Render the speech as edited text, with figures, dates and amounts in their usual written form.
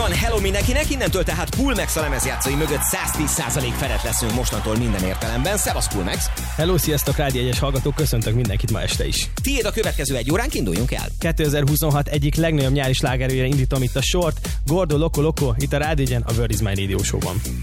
van, hello mindenkinek, innentől tehát Pulmax a lemezjátszói mögött 110% felett leszünk mostantól minden értelemben. Szevasz Pulmax! Hello, sziasztok, Rádió 1-es hallgatók, köszöntök mindenkit ma este is. Tiéd a következő egy óránk, induljunk el. 2026 egyik legnagyobb nyári slágerőjére indítom itt a sort, Gordo Loco Loco, itt a Rádió 1-en, a World is My Radio Show-ban.